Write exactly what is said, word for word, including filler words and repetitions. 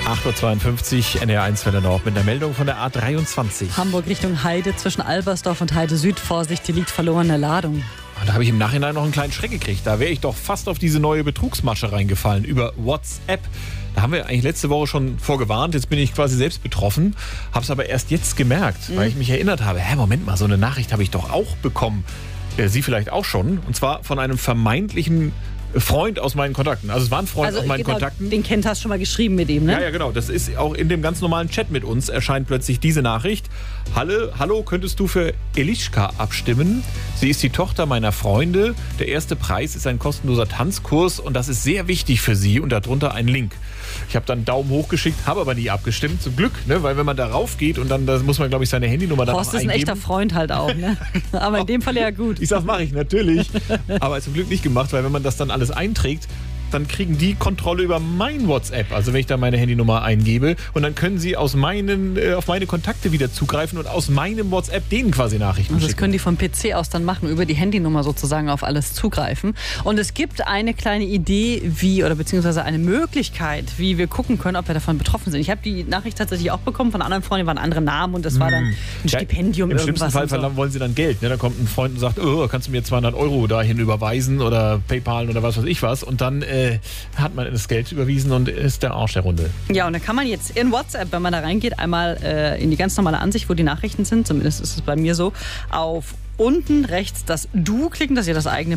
acht Uhr zweiundfünfzig, N R eins Welle Nord mit einer Meldung von der A dreiundzwanzig. Hamburg Richtung Heide zwischen Albersdorf und Heide Süd. Vorsicht, hier liegt verlorene Ladung. Da habe ich im Nachhinein noch einen kleinen Schreck gekriegt. Da wäre ich doch fast auf diese neue Betrugsmasche reingefallen über WhatsApp. Da haben wir eigentlich letzte Woche schon vorgewarnt. Jetzt bin ich quasi selbst betroffen. Habe es aber erst jetzt gemerkt, mhm. weil ich mich erinnert habe. Hä, Moment mal, so eine Nachricht habe ich doch auch bekommen. Äh, Sie vielleicht auch schon. Und zwar von einem vermeintlichen Freund aus meinen Kontakten. Also es war ein Freund also, aus meinen genau, Kontakten. Den kennt, hast du schon mal geschrieben mit ihm, ne? Ja, ja, genau. Das ist auch in dem ganz normalen Chat mit uns erscheint plötzlich diese Nachricht. Hallo, hallo, könntest du für Elischka abstimmen? Sie ist die Tochter meiner Freunde. Der erste Preis ist ein kostenloser Tanzkurs und das ist sehr wichtig für sie und darunter ein Link. Ich habe dann einen Daumen hoch geschickt, habe aber nie abgestimmt, zum Glück, ne? Weil wenn man da rauf geht und dann da muss man, glaube ich, seine Handynummer dann Horst auch eingeben. ist ein echter Freund halt auch, ne? Aber in dem Fall ja gut. Ich sag, mache ich natürlich, aber zum Glück nicht gemacht, weil wenn man das dann alles einträgt, dann kriegen die Kontrolle über mein WhatsApp, also wenn ich da meine Handynummer eingebe und dann können sie aus meinen, äh, auf meine Kontakte wieder zugreifen und aus meinem WhatsApp denen quasi Nachrichten und das schicken. können die vom P C aus dann machen, über die Handynummer sozusagen auf alles zugreifen. Und es gibt eine kleine Idee, wie, oder beziehungsweise eine Möglichkeit, wie wir gucken können, ob wir davon betroffen sind. Ich habe die Nachricht tatsächlich auch bekommen von anderen Freunden, waren andere Namen und das war dann ein ja, Stipendium. Im irgendwas schlimmsten Fall so. wollen sie dann Geld. Ne? Da kommt ein Freund und sagt, oh, kannst du mir zweihundert Euro dahin überweisen oder PayPal oder was weiß ich was. Und dann äh, hat man das Geld überwiesen und ist der Arsch der Runde. Ja, und dann kann man jetzt in WhatsApp, wenn man da reingeht, einmal äh, in die ganz normale Ansicht, wo die Nachrichten sind, zumindest ist es bei mir so, auf unten rechts das Du klicken, dass ihr das eigene